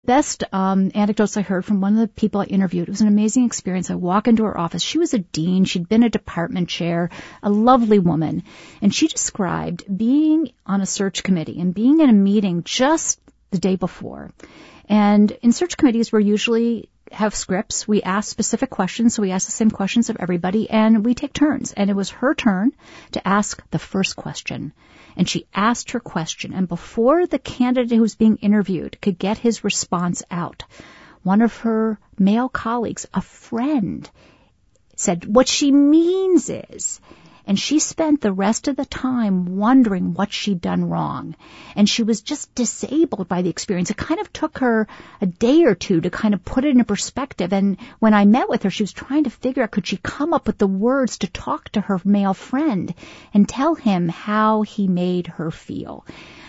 best anecdotes I heard from one of the people I interviewed. It was an amazing experience. I walk into her office. She was a dean. She'd been a department chair, a lovely woman. And she described being on a search committee and being in a meeting just the day before. And in search committees, we usually have scripts. We ask specific questions, so we ask the same questions of everybody, and we take turns. And it was her turn to ask the first question. And she asked her question, and before the candidate who was being interviewed could get his response out, one of her male colleagues, a friend, said, "What she means is," and she spent the rest of the time wondering what she'd done wrong. And she was just disabled by the experience. It kind of took her a day or two to kind of put it into perspective. And when I met with her, she was trying to figure out, could she come up with the words to talk to her male friend and tell him how he made her feel.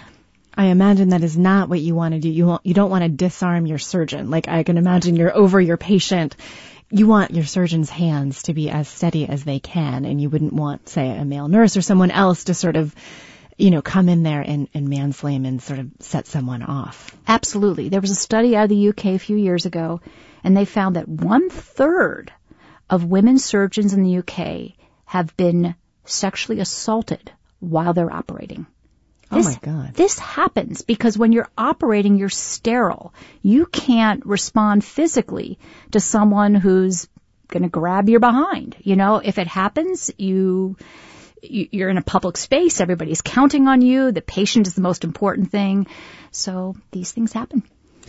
I imagine that is not what you want to do. You don't want to disarm your surgeon. Like, I can imagine you're over your patient. You want your surgeon's hands to be as steady as they can, and you wouldn't want, say, a male nurse or someone else to sort of, come in there and manslame and sort of set someone off. Absolutely. There was a study out of the UK a few years ago, and they found that 1/3 of women surgeons in the UK have been sexually assaulted while they're operating. Oh, my God. This happens because when you're operating, you're sterile. You can't respond physically to someone who's going to grab your behind. If it happens, you're in a public space. Everybody's counting on you. The patient is the most important thing. So these things happen.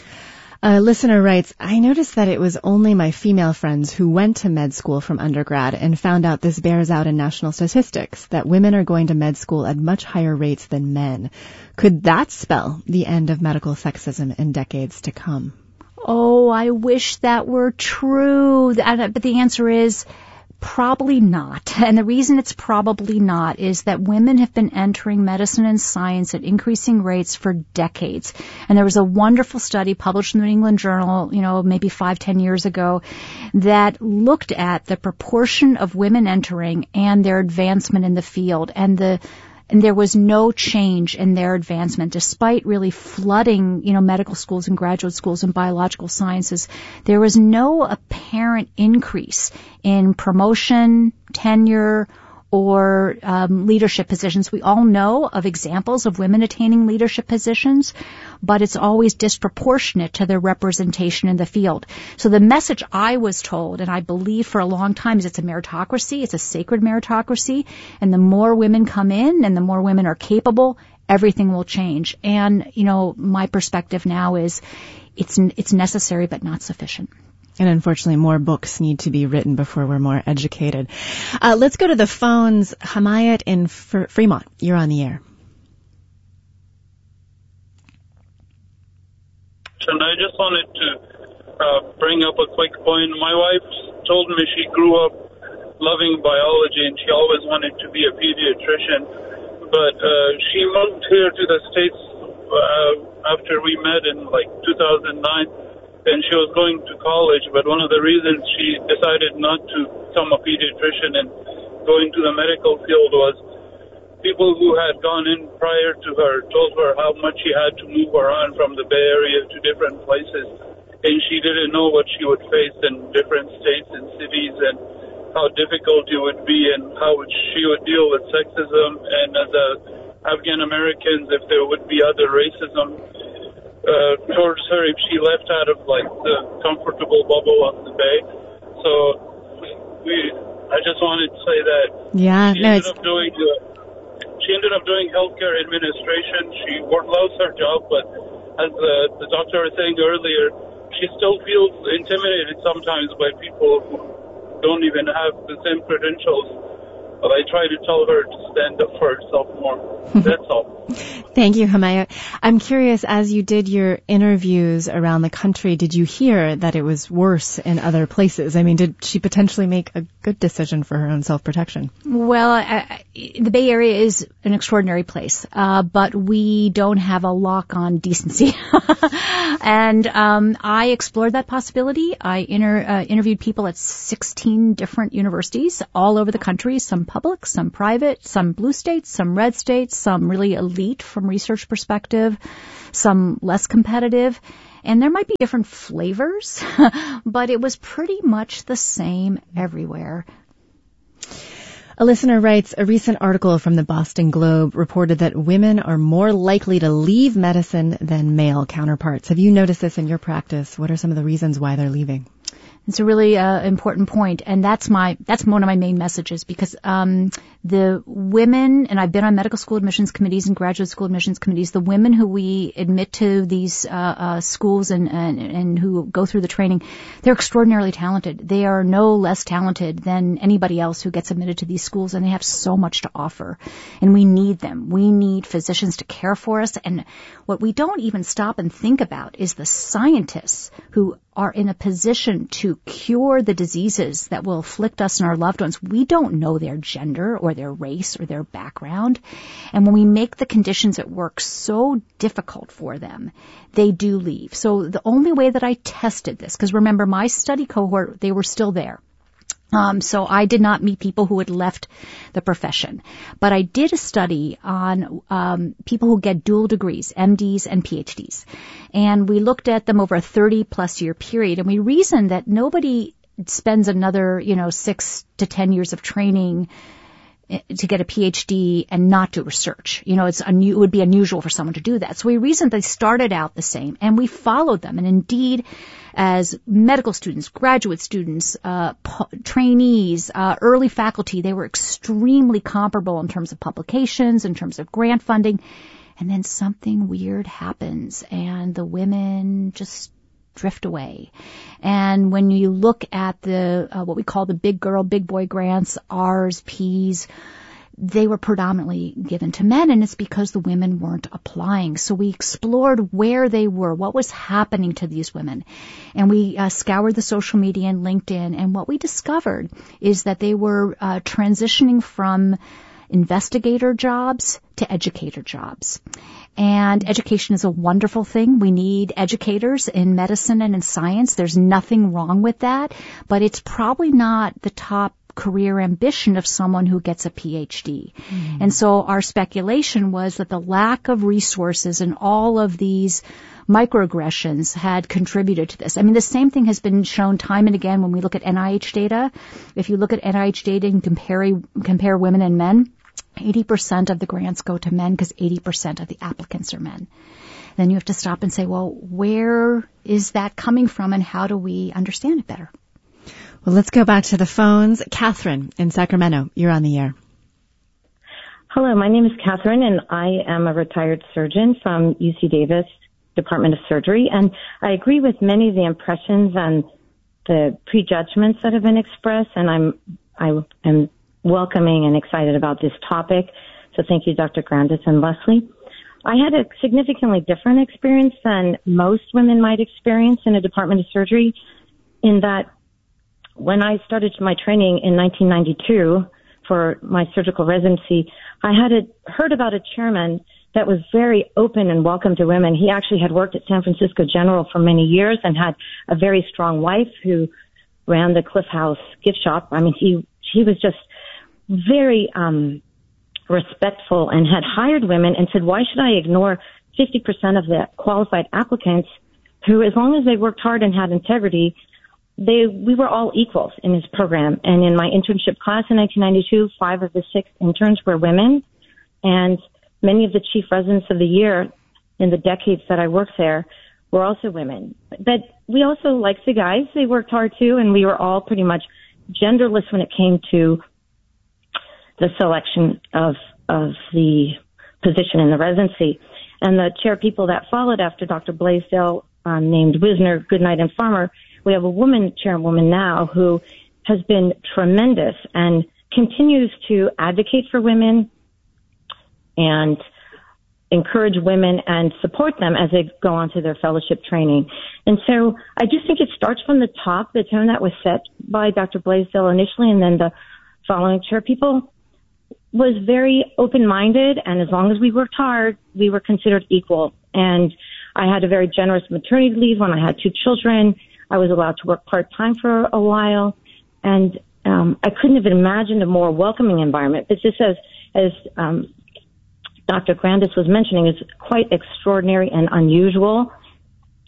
A listener writes, I noticed that it was only my female friends who went to med school from undergrad and found out this bears out in national statistics, that women are going to med school at much higher rates than men. Could that spell the end of medical sexism in decades to come? Oh, I wish that were true. But the answer is probably not. And the reason it's probably not is that women have been entering medicine and science at increasing rates for decades. And there was a wonderful study published in the New England Journal, maybe 5-10 years ago, that looked at the proportion of women entering and their advancement in the field. And there was no change in their advancement, despite really flooding, medical schools and graduate schools and biological sciences. There was no apparent increase in promotion, tenure, or leadership positions. We all know of examples of women attaining leadership positions, but it's always disproportionate to their representation in the field. So the message I was told, and I believe for a long time, is it's a meritocracy, it's a sacred meritocracy, and the more women come in and the more women are capable, everything will change. And, my perspective now is it's necessary but not sufficient. And unfortunately, more books need to be written before we're more educated. Let's go to the phones. Hamayat in Fremont, you're on the air. And I just wanted to bring up a quick point. My wife told me she grew up loving biology and she always wanted to be a pediatrician. But she moved here to the States after we met in 2009. And she was going to college, but one of the reasons she decided not to become a pediatrician and go into the medical field was people who had gone in prior to her told her how much she had to move around from the Bay Area to different places. And she didn't know what she would face in different states and cities and how difficult it would be and how she would deal with sexism. And as Afghan Americans, if there would be other racism towards her if she left out of the comfortable bubble of the Bay. So I just wanted to say that she ended up doing healthcare administration. She loves her job, but as the doctor was saying earlier, she still feels intimidated sometimes by people who don't even have the same credentials. But I try to tell her to stand up for herself more. That's all. Thank you, Hamayat. I'm curious, as you did your interviews around the country, did you hear that it was worse in other places? I mean, did she potentially make a good decision for her own self-protection? Well, the Bay Area is an extraordinary place, but we don't have a lock on decency. And I explored that possibility. I interviewed people at 16 different universities all over the country, some public, some private, some blue states, some red states, some really elite from research perspective, some less competitive. And there might be different flavors, but it was pretty much the same everywhere. A listener writes, a recent article from the Boston Globe reported that women are more likely to leave medicine than male counterparts. Have you noticed this in your practice? What are some of the reasons why they're leaving? It's a really important point, and that's one of my main messages, because the women, and I've been on medical school admissions committees and graduate school admissions committees, the women who we admit to these schools and who go through the training, they're extraordinarily talented. They are no less talented than anybody else who gets admitted to these schools, and they have so much to offer, and we need them. We need physicians to care for us, and what we don't even stop and think about is the scientists who are in a position to cure the diseases that will afflict us and our loved ones. We don't know their gender or their race or their background. And when we make the conditions at work so difficult for them, they do leave. So the only way that I tested this, because remember, my study cohort, they were still there. So I did not meet people who had left the profession. But I did a study on people who get dual degrees, MDs and PhDs. And we looked at them over a 30-plus year period, and we reasoned that nobody spends another, 6 to 10 years of training to get a PhD and not do research. It would be unusual for someone to do that. So we reasoned they started out the same, and we followed them. And indeed, as medical students, graduate students, trainees, early faculty, they were extremely comparable in terms of publications, in terms of grant funding. And then something weird happens, and the women just drift away. And when you look at the what we call the big girl, big boy grants, R's, P's, they were predominantly given to men, and it's because the women weren't applying. So we explored where they were, what was happening to these women. And we scoured the social media and LinkedIn, and what we discovered is that they were transitioning from investigator jobs to educator jobs. And education is a wonderful thing. We need educators in medicine and in science. There's nothing wrong with that, but it's probably not the top career ambition of someone who gets a PhD. Mm-hmm. And so our speculation was that the lack of resources and all of these microaggressions had contributed to this. I mean, the same thing has been shown time and again when we look at NIH data. If you look at NIH data and compare women and men, 80% of the grants go to men because 80% of the applicants are men. Then you have to stop and say, well, where is that coming from and how do we understand it better? Well, let's go back to the phones. Catherine in Sacramento, you're on the air. Hello, my name is Catherine, and I am a retired surgeon from UC Davis Department of Surgery. And I agree with many of the impressions and the prejudgments that have been expressed, and I am welcoming and excited about this topic. So thank you, Dr. Grandis and Leslie. I had a significantly different experience than most women might experience in a department of surgery, in that when I started my training in 1992 for my surgical residency, I had heard about a chairman that was very open and welcome to women. He actually had worked at San Francisco General for many years and had a very strong wife who ran the Cliff House gift shop. I mean, he was just very respectful and had hired women and said, why should I ignore 50% of the qualified applicants who, as long as they worked hard and had integrity, we were all equals in his program. And in my internship class in 1992, 5 of the 6 interns were women, and many of the chief residents of the year in the decades that I worked there were also women. But we also liked the guys. They worked hard too, and we were all pretty much genderless when it came to the selection of the position in the residency. And the chair people that followed after Dr. Blaisdell, named Wisner, Goodnight, and Farmer, we have a woman chairwoman now who has been tremendous and continues to advocate for women and encourage women and support them as they go on to their fellowship training. And so I just think it starts from the top, the tone that was set by Dr. Blaisdell initially, and then the following chair people was very open-minded, and as long as we worked hard, we were considered equal. And I had a very generous maternity leave when I had 2 children. I was allowed to work part-time for a while, and I couldn't have imagined a more welcoming environment. But this, as Dr. Grandis was mentioning, is quite extraordinary and unusual.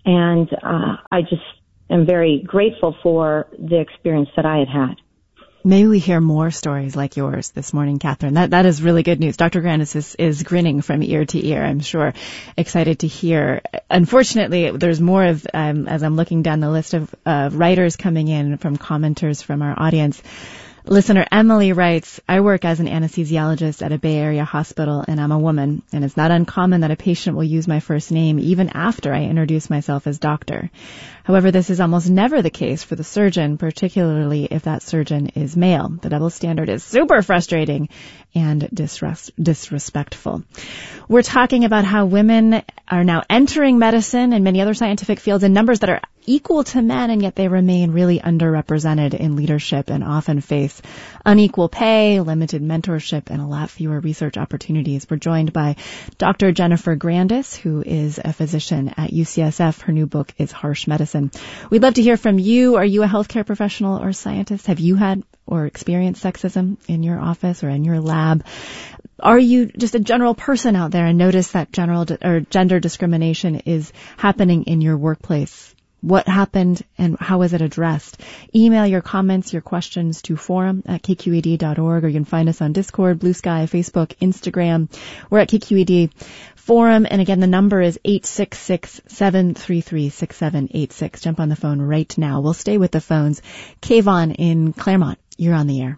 And I just am very grateful for the experience that I had had. May we hear more stories like yours this morning, Catherine. That is really good news. Dr. Grandis is grinning from ear to ear, I'm sure, excited to hear. Unfortunately, there's more of, as I'm looking down the list of writers coming in from commenters from our audience. Listener Emily writes, I work as an anesthesiologist at a Bay Area hospital, and I'm a woman, and it's not uncommon that a patient will use my first name even after I introduce myself as doctor. However, this is almost never the case for the surgeon, particularly if that surgeon is male. The double standard is super frustrating and disrespectful. We're talking about how women are now entering medicine and many other scientific fields in numbers that are equal to men, and yet they remain really underrepresented in leadership and often face unequal pay, limited mentorship, and a lot fewer research opportunities. We're joined by Dr. Jennifer Grandis, who is a physician at UCSF. Her new book is Harsh Medicine. We'd love to hear from you. Are you a healthcare professional or scientist? Have you had or experienced sexism in your office or in your lab? Are you just a general person out there and notice that gender discrimination is happening in your workplace? What happened and how was it addressed? Email your comments, your questions to forum@kqed.org, or you can find us on Discord, Blue Sky, Facebook, Instagram. We're at KQED Forum, and again, the number is 866-733-6786. Jump on the phone right now. We'll stay with the phones. Kayvon in Claremont, you're on the air.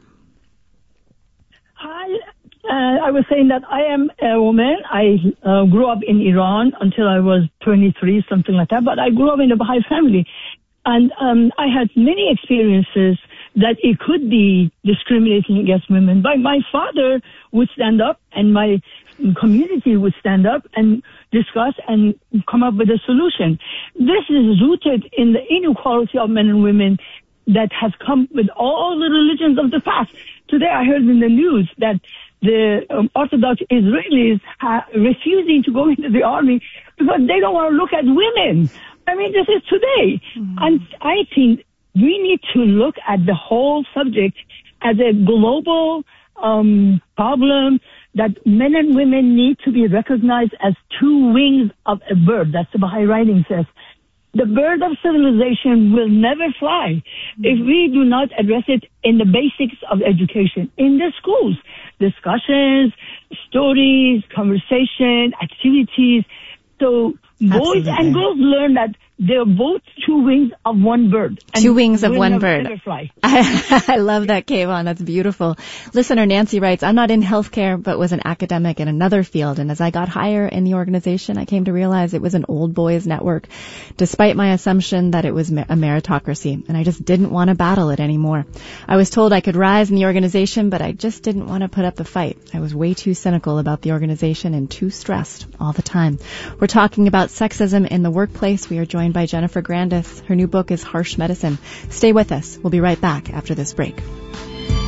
Hi. I was saying that I am a woman. I grew up in Iran until I was 23, something like that. But I grew up in a Baha'i family. And I had many experiences that it could be discriminating against women. But my father would stand up and my community would stand up and discuss and come up with a solution. This is rooted in the inequality of men and women that has come with all the religions of the past. Today I heard in the news that the Orthodox Israelis are refusing to go into the army because they don't want to look at women. I mean, this is today. Mm-hmm. And I think we need to look at the whole subject as a global problem that men and women need to be recognized as two wings of a bird. That's the Baha'i writing says. The bird of civilization will never fly if we do not address it in the basics of education, in the schools, discussions, stories, conversation, activities. So boys and girls learn that they're both two wings of one bird. Two wings of one bird. Never fly. I love that, Kayvon. That's beautiful. Listener Nancy writes, I'm not in healthcare, but was an academic in another field. And as I got higher in the organization, I came to realize it was an old boys network, despite my assumption that it was a meritocracy. And I just didn't want to battle it anymore. I was told I could rise in the organization, but I just didn't want to put up the fight. I was way too cynical about the organization and too stressed all the time. We're talking about sexism in the workplace. We are joined by Jennifer Grandis. Her new book is Harsh Medicine. Stay with us. We'll be right back after this break.